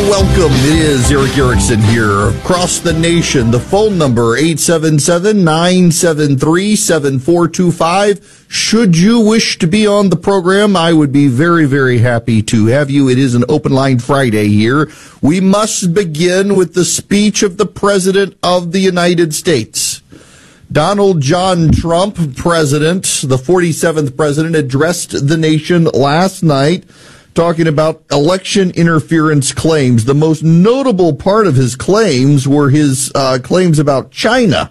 welcome. It is Eric Erickson here across the nation. The phone number, 877-973-7425. Should you wish to be on the program, I would be very, very happy to have you. It is an open line Friday here. We must begin with the speech of the President of the United States. Donald John Trump, President, the 47th President, addressed the nation last night, talking about election interference claims. The most notable part of his claims were his claims about China.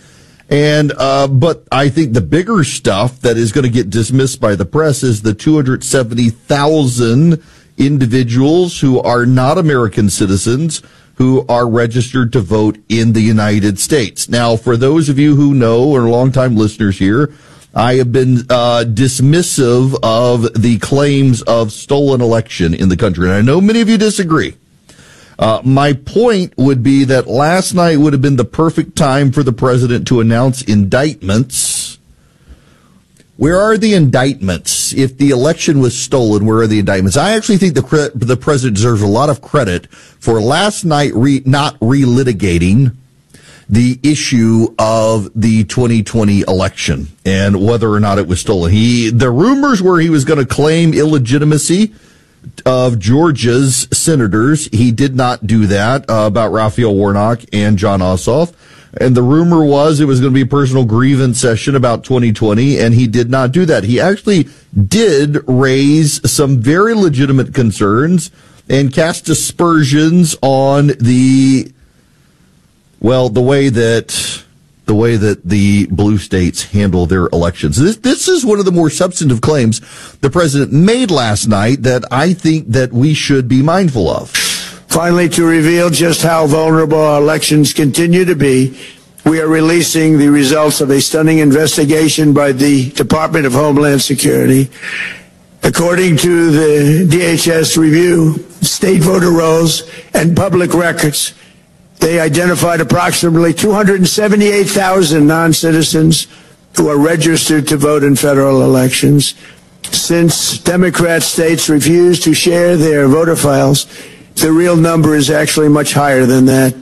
But I think the bigger stuff that is going to get dismissed by the press is the 270,000 individuals who are not American citizens who are registered to vote in the United States. Now, for those of you who know or longtime listeners here, I have been dismissive of the claims of stolen election in the country, and I know many of you disagree. My point would be that last night would have been the perfect time for the president to announce indictments. Where are the indictments? If the election was stolen, where are the indictments? I actually think the president deserves a lot of credit for last night not relitigating the issue of the 2020 election and whether or not it was stolen. The rumors were he was going to claim illegitimacy of Georgia's senators. He did not do that about Raphael Warnock and Jon Ossoff. And the rumor was it was going to be a personal grievance session about 2020, and he did not do that. He actually did raise some very legitimate concerns and cast aspersions on the way that the blue states handle their elections. This is one of the more substantive claims the president made last night that I think that we should be mindful of. Finally, to reveal just how vulnerable our elections continue to be, we are releasing the results of a stunning investigation by the Department of Homeland Security. According to the DHS review, state voter rolls and public records, they identified approximately 278,000 non-citizens who are registered to vote in federal elections. Since Democrat states refuse to share their voter files, the real number is actually much higher than that.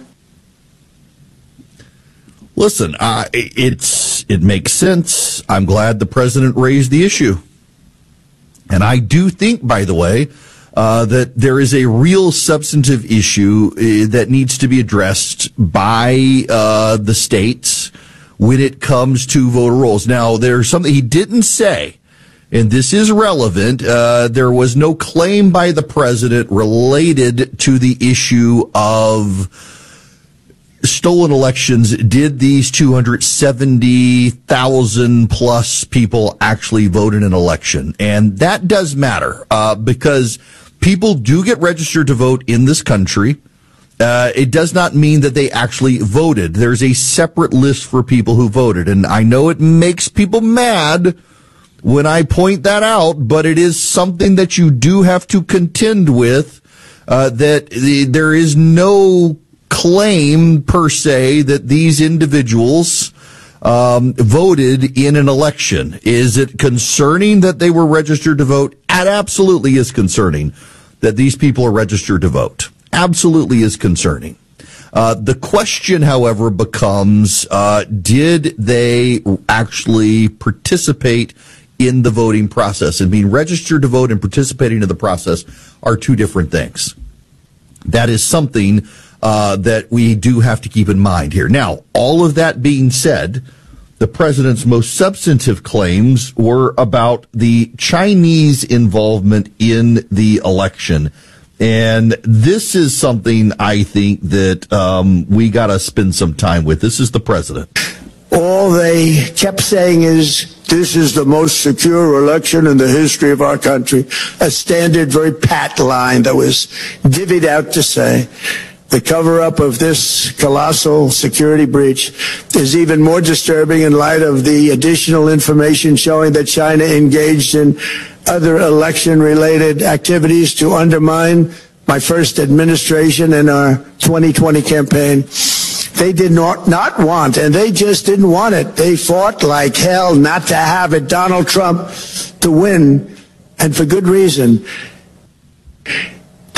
Listen, it makes sense. I'm glad the president raised the issue. And I do think, by the way, that there is a real substantive issue that needs to be addressed by the states when it comes to voter rolls. Now, there's something he didn't say, and this is relevant. There was no claim by the president related to the issue of stolen elections. Did these 270,000 plus people actually vote in an election? And that does matter because people do get registered to vote in this country. It does not mean that they actually voted. There's a separate list for people who voted. And I know it makes people mad when I point that out, but it is something that you do have to contend with, that there is no claim per se that these individuals voted in an election. Is it concerning that they were registered to vote? It absolutely is concerning that these people are registered to vote. Absolutely is concerning. The question, however, becomes, did they actually participate in the voting process? And being registered to vote and participating in the process are two different things. That is something that we do have to keep in mind here. Now, all of that being said, the president's most substantive claims were about the Chinese involvement in the election. And this is something I think that we got to spend some time with. This is the president. All they kept saying is, this is the most secure election in the history of our country. A standard, very pat line that was divvied out to say, the cover-up of this colossal security breach is even more disturbing in light of the additional information showing that China engaged in other election-related activities to undermine my first administration and our 2020 campaign. They did not want, and they just didn't want it. They fought like hell not to have it, Donald Trump, to win, and for good reason.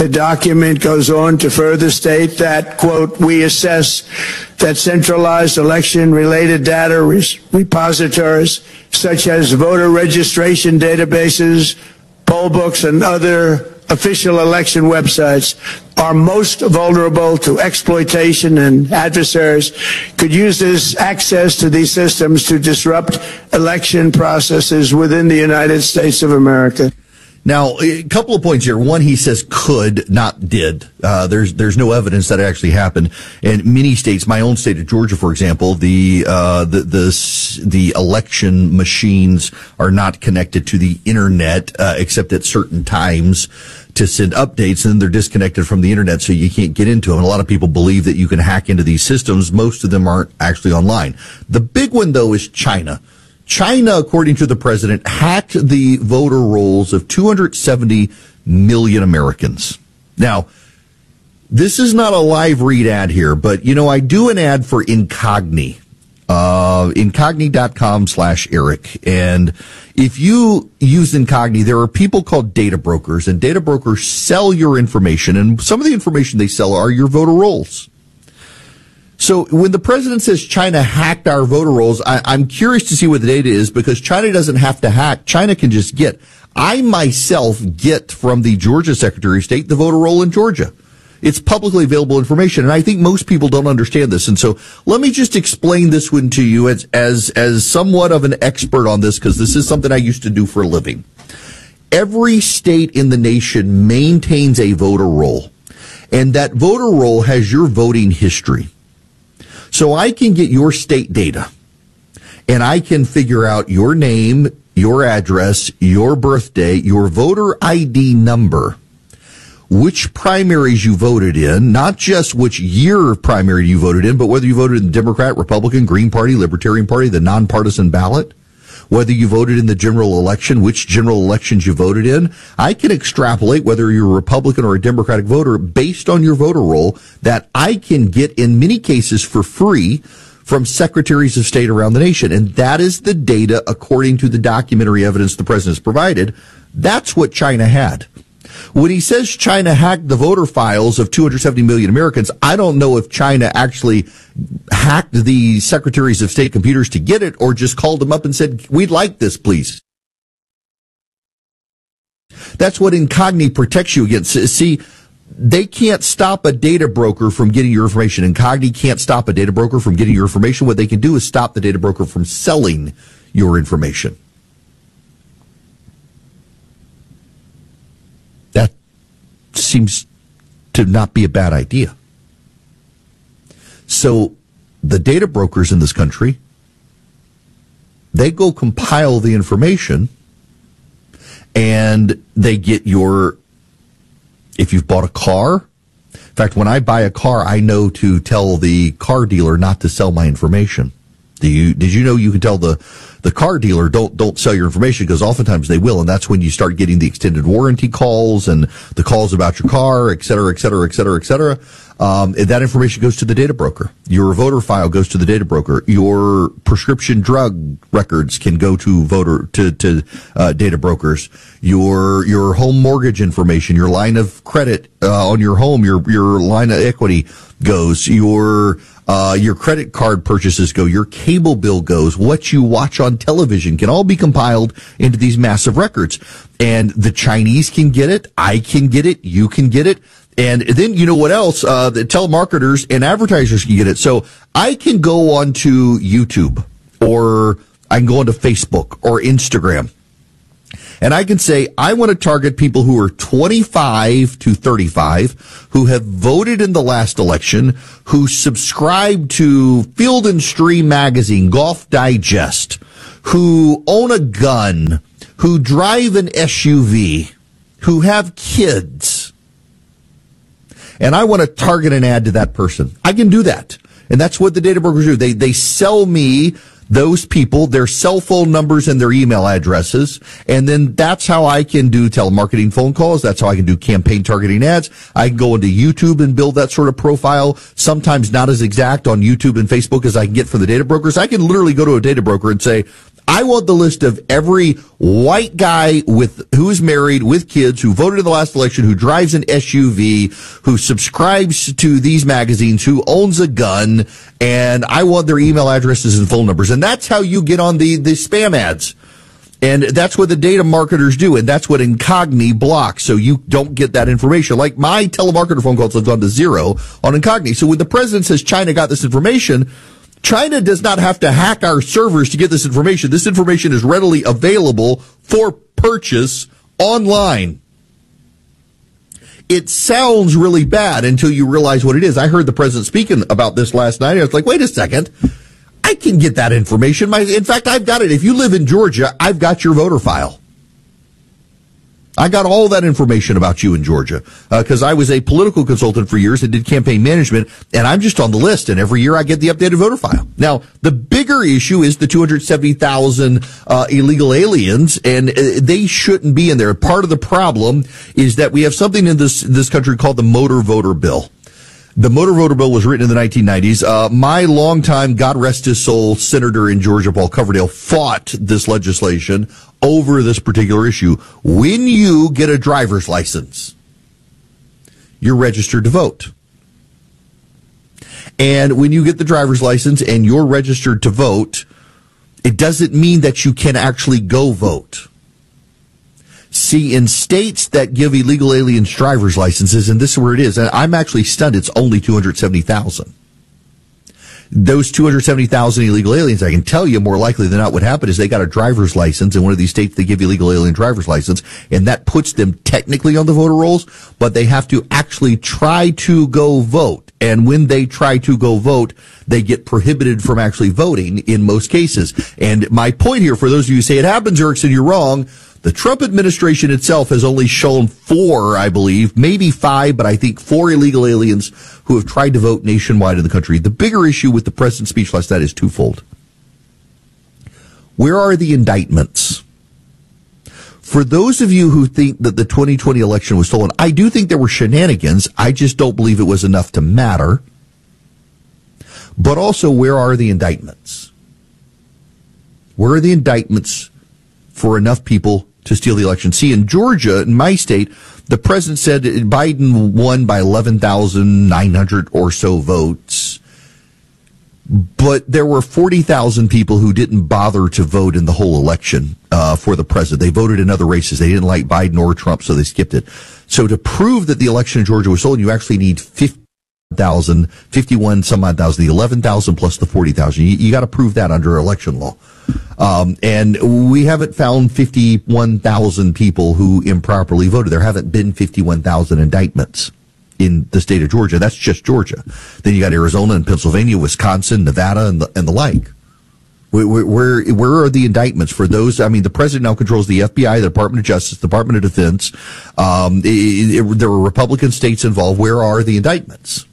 The document goes on to further state that, quote, we assess that centralized election-related data repositories, such as voter registration databases, poll books, and other official election websites, are most vulnerable to exploitation, and adversaries could use this access to these systems to disrupt election processes within the United States of America. Now, a couple of points here. One, he says could, not did. There's no evidence that it actually happened. And many states, my own state of Georgia, for example, the election machines are not connected to the internet, except at certain times to send updates, and they're disconnected from the internet, so you can't get into them. And a lot of people believe that you can hack into these systems. Most of them aren't actually online. The big one, though, is China. China, according to the president, hacked the voter rolls of 270 million Americans. Now, this is not a live read ad here, but, you know, I do an ad for Incogni, incogni.com/Eric. And if you use Incogni, there are people called data brokers, and data brokers sell your information, and some of the information they sell are your voter rolls. So when the president says China hacked our voter rolls, I'm curious to see what the data is, because China doesn't have to hack. China can just get. I myself get from the Georgia Secretary of State the voter roll in Georgia. It's publicly available information, and I think most people don't understand this. And so let me just explain this one to you as somewhat of an expert on this, because this is something I used to do for a living. Every state in the nation maintains a voter roll, and that voter roll has your voting history. So I can get your state data, and I can figure out your name, your address, your birthday, your voter ID number, which primaries you voted in, not just which year of primary you voted in, but whether you voted in the Democrat, Republican, Green Party, Libertarian Party, the nonpartisan ballot, whether you voted in the general election, which general elections you voted in. I can extrapolate whether you're a Republican or a Democratic voter based on your voter roll that I can get in many cases for free from secretaries of state around the nation. And that is the data, according to the documentary evidence the president has provided. That's what China had. When he says China hacked the voter files of 270 million Americans, I don't know if China actually hacked the secretaries of state computers to get it, or just called them up and said, we'd like this, please. That's what Incogni protects you against. See, they can't stop a data broker from getting your information. Incogni can't stop a data broker from getting your information. What they can do is stop the data broker from selling your information. That seems to not be a bad idea. So the data brokers in this country, they go compile the information, and they get your, if you've bought a car. In fact, when I buy a car, I know to tell the car dealer not to sell my information. Did you know you can tell the car dealer don't sell your information, because oftentimes they will, and that's when you start getting the extended warranty calls and the calls about your car, et cetera, et cetera, et cetera, et cetera. That information goes to the data broker. Your voter file goes to the data broker. Your prescription drug records can go to data brokers. Your home mortgage information, your line of credit on your home, your line of equity goes. Your credit card purchases go, your cable bill goes, what you watch on television can all be compiled into these massive records. And the Chinese can get it, I can get it, you can get it. And then, you know what else? The telemarketers and advertisers can get it. So I can go onto YouTube, or I can go onto Facebook or Instagram, and I can say, I want to target people who are 25 to 35, who have voted in the last election, who subscribe to Field and Stream magazine, Golf Digest, who own a gun, who drive an SUV, who have kids. And I want to target an ad to that person. I can do that. And that's what the data brokers do. They sell me those people, their cell phone numbers and their email addresses. And then that's how I can do telemarketing phone calls. That's how I can do campaign targeting ads. I can go into YouTube and build that sort of profile. Sometimes not as exact on YouTube and Facebook as I can get from the data brokers. I can literally go to a data broker and say, I want the list of every white guy who's married with kids, who voted in the last election, who drives an SUV, who subscribes to these magazines, who owns a gun, and I want their email addresses and phone numbers. And that's how you get on the spam ads. And that's what the data marketers do, and that's what Incogni blocks, so you don't get that information. Like my telemarketer phone calls have gone to zero on Incogni. So when the president says China got this information, China does not have to hack our servers to get this information. This information is readily available for purchase online. It sounds really bad until you realize what it is. I heard the president speaking about this last night. I was like, wait a second. I can get that information. In fact, I've got it. If you live in Georgia, I've got your voter file. I got all that information about you in Georgia because I was a political consultant for years and did campaign management, and I'm just on the list, and every year I get the updated voter file. Now, the bigger issue is the 270,000 illegal aliens, and they shouldn't be in there. Part of the problem is that we have something in this country called the Motor Voter Bill. The Motor Voter Bill was written in the 1990s. My longtime, God rest his soul, senator in Georgia, Paul Coverdale, fought this legislation over this particular issue. When you get a driver's license, you're registered to vote. And when you get the driver's license and you're registered to vote, it doesn't mean that you can actually go vote. See, in states that give illegal aliens driver's licenses, and this is where it is, and I'm actually stunned, it's only 270,000. Those 270,000 illegal aliens, I can tell you more likely than not what happened is they got a driver's license in one of these states they give illegal alien driver's license, and that puts them technically on the voter rolls, but they have to actually try to go vote. And when they try to go vote, they get prohibited from actually voting in most cases. And my point here, for those of you who say it happens, Erickson, you're wrong. The Trump administration itself has only shown 4, I believe, maybe 5, but I think 4 illegal aliens who have tried to vote nationwide in the country. The bigger issue with the president's speech last night is twofold. Where are the indictments? For those of you who think that the 2020 election was stolen, I do think there were shenanigans. I just don't believe it was enough to matter. But also, where are the indictments? Where are the indictments for enough people to steal the election? See, in Georgia, in my state, the president said Biden won by 11,900 or so votes. But there were 40,000 people who didn't bother to vote in the whole election for the president. They voted in other races. They didn't like Biden or Trump, so they skipped it. So to prove that the election in Georgia was stolen, you actually need 51 some odd thousand, the 11,000 plus the 40,000. You got to prove that under election law. And we haven't found 51,000 people who improperly voted. There haven't been 51,000 indictments in the state of Georgia. That's just Georgia. Then you got Arizona and Pennsylvania, Wisconsin, Nevada, and the like. Where are the indictments for those? I mean, the president now controls the FBI, the Department of Justice, the Department of Defense. There were Republican states involved. Where are the indictments?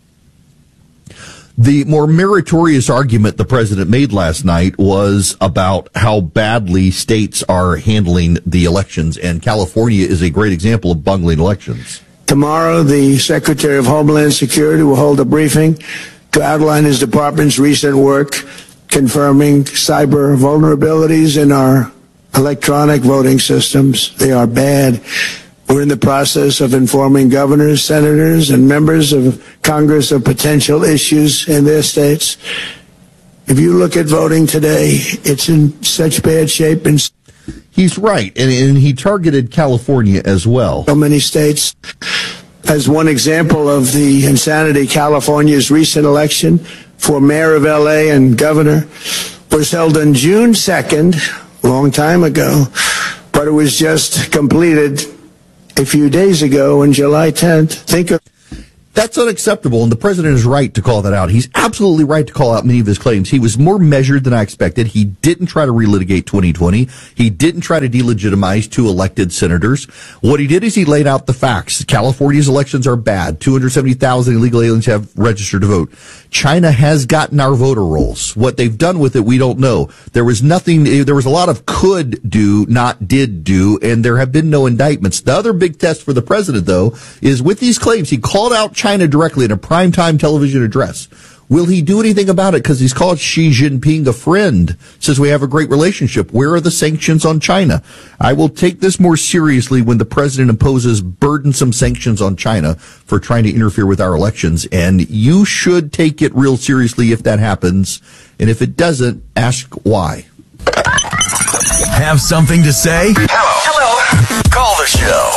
The more meritorious argument the president made last night was about how badly states are handling the elections, and California is a great example of bungling elections. Tomorrow, the Secretary of Homeland Security will hold a briefing to outline his department's recent work confirming cyber vulnerabilities in our electronic voting systems. They are bad. We're in the process of informing governors, senators, and members of Congress of potential issues in their states. If you look at voting today, it's in such bad shape. He's right, and he targeted California as well. So many states. As one example of the insanity, California's recent election for mayor of L.A. and governor was held on June 2nd, a long time ago, but it was just completed a few days ago on July 10th. That's unacceptable, and the president is right to call that out. He's absolutely right to call out many of his claims. He was more measured than I expected. He didn't try to relitigate 2020. He didn't try to delegitimize 2 elected senators. What he did is he laid out the facts. California's elections are bad. 270,000 illegal aliens have registered to vote. China has gotten our voter rolls. What they've done with it, we don't know. There was a lot of could do, not did do, and there have been no indictments. The other big test for the president, though, is with these claims, he called out China directly in a primetime television address. Will he do anything about it? Because he's called Xi Jinping a friend, says we have a great relationship. Where are the sanctions on China? I will take this more seriously when the president imposes burdensome sanctions on China for trying to interfere with our elections. And you should take it real seriously if that happens. And if it doesn't, ask why. Have something to say? Hello. Call the show.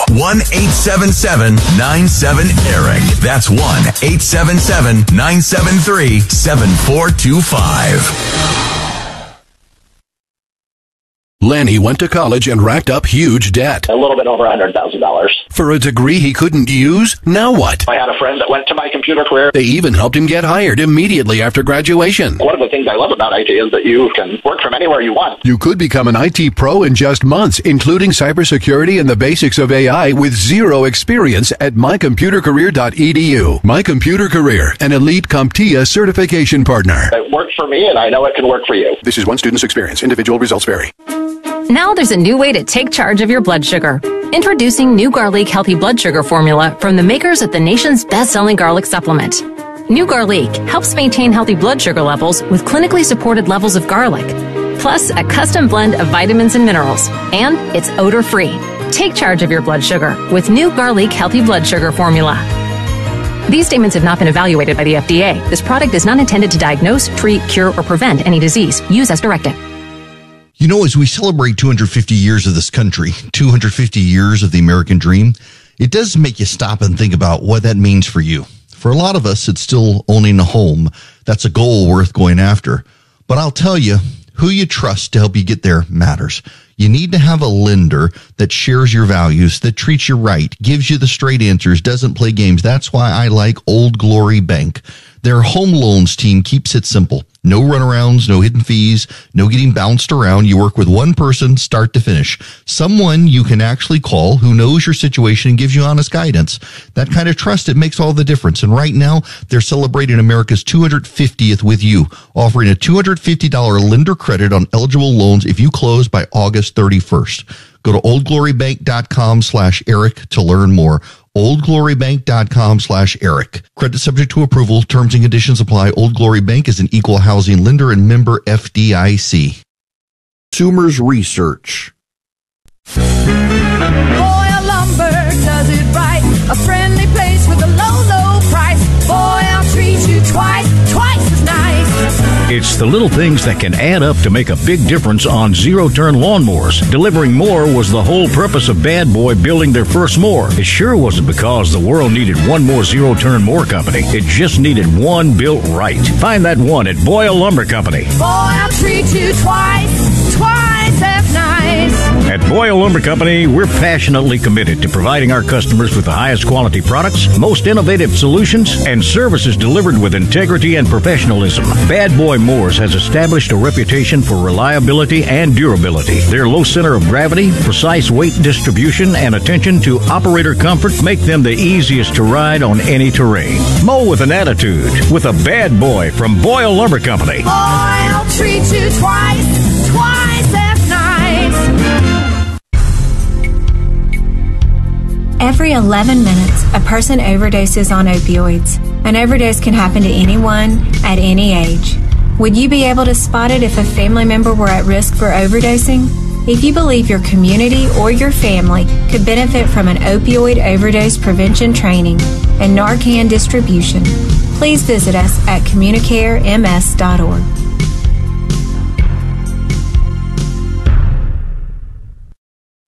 1-877-97-ERIC. That's 1-877-973-7425. Lanny went to college and racked up huge debt. A little bit over $100,000. For a degree he couldn't use? Now what? I had a friend that went to my computer career. They even helped him get hired immediately after graduation. One of the things I love about IT is that you can work from anywhere you want. You could become an IT pro in just months, including cybersecurity and the basics of AI with zero experience at mycomputercareer.edu. My Computer Career, an elite CompTIA certification partner. It worked for me, and I know it can work for you. This is one student's experience. Individual results vary. Now there's a new way to take charge of your blood sugar. Introducing New Garlic Healthy Blood Sugar Formula from the makers of the nation's best-selling garlic supplement. New Garlic helps maintain healthy blood sugar levels with clinically supported levels of garlic, plus a custom blend of vitamins and minerals, and it's odor-free. Take charge of your blood sugar with New Garlic Healthy Blood Sugar Formula. These statements have not been evaluated by the FDA. This product is not intended to diagnose, treat, cure, or prevent any disease. Use as directed. You know, as we celebrate 250 years of this country, 250 years of the American dream, it does make you stop and think about what that means for you. For a lot of us, it's still owning a home. That's a goal worth going after. But I'll tell you, who you trust to help you get there matters. You need to have a lender that shares your values, that treats you right, gives you the straight answers, doesn't play games. That's why I like Old Glory Bank. Their home loans team keeps it simple. No runarounds, no hidden fees, no getting bounced around. You work with one person, start to finish. Someone you can actually call who knows your situation and gives you honest guidance. That kind of trust, it makes all the difference. And right now, they're celebrating America's 250th with you, offering a $250 lender credit on eligible loans if you close by August 31st. Go to oldglorybank.com/Eric to learn more. oldglorybank.com/Eric. Credit subject to approval. Terms and conditions apply. Old Glory Bank is an equal housing lender and member FDIC. Consumers Research. Boyle Lumber does it right. A friendly place with a low, low price. Boyle treats you twice as nice. It's the little things that can add up to make a big difference on zero-turn lawnmowers. Delivering more was the whole purpose of Bad Boy building their first mower. It sure wasn't because the world needed one more zero-turn mower company. It just needed one built right. Find that one at Boyle Lumber Company. Boyle treats you twice as nice. At Boyle Lumber Company, we're passionately committed to providing our customers with the highest quality products, most innovative solutions, and services delivered with integrity and professionalism. Bad Boy Mowers has established a reputation for reliability and durability. Their low center of gravity, precise weight distribution, and attention to operator comfort make them the easiest to ride on any terrain. Mow with an attitude with a Bad Boy from Boyle Lumber Company. Boyle treats you twice as nice. Every 11 minutes, a person overdoses on opioids. An overdose can happen to anyone at any age. Would you be able to spot it if a family member were at risk for overdosing? If you believe your community or your family could benefit from an opioid overdose prevention training and Narcan distribution, please visit us at communicarems.org.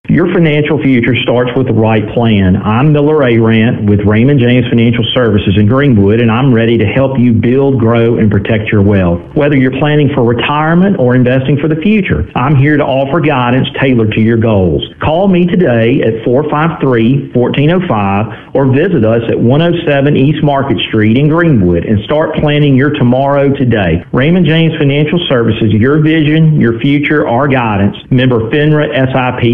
Your financial future starts with the right plan. I'm Miller Arant with Raymond James Financial Services in Greenwood, and I'm ready to help you build, grow, and protect your wealth. Whether you're planning for retirement or investing for the future, I'm here to offer guidance tailored to your goals. Call me today at 453-1405 or visit us at 107 East Market Street in Greenwood and start planning your tomorrow today. Raymond James Financial Services, your vision, your future, our guidance. Member FINRA SIPC.